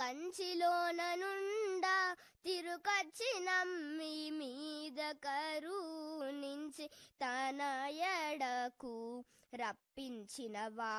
కంచిలోన నుండా తిరుకచ్చినమ్మి మీద కరుణించి తన ఎడకు రప్పించిన